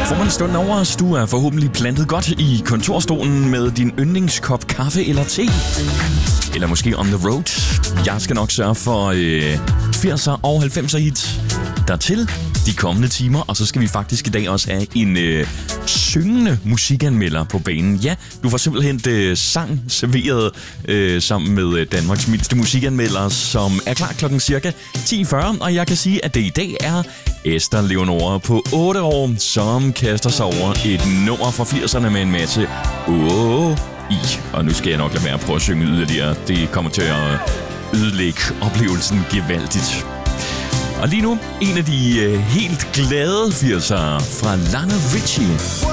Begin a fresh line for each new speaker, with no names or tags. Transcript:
Får man en stund over os, du er forhåbentlig plantet godt i kontorstolen med din yndlingskop kaffe eller te. Eller måske on the road. Jeg skal nok sørge for 80'er og 90'er hits dertil de kommende timer. Og så skal vi faktisk i dag også have en syngende musikanmelder på banen. Ja, du får simpelthen sang serveret sammen med Danmarks mindste musikanmelder, som er klar klokken cirka 10:40. Og jeg kan sige, at det i dag er Esther Leonora på 8 år, som kaster sig over et nummer fra 80'erne med en masse i. Og nu skal jeg nok lade være at prøve at synge yderligere. Det kommer til at ødelægge oplevelsen gevaldigt. Og lige nu, en af de helt glade 80'ere fra Lionel Richie.